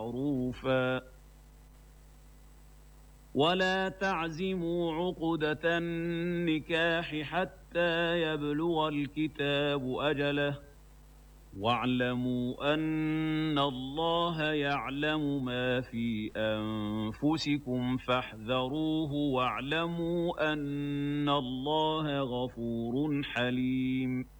مَعْرُوفًا ولا تعزموا عقدة النكاح حتى يبلغ الكتاب أجله واعلموا أن الله يعلم ما في أنفسكم فاحذروه واعلموا أن الله غفور حليم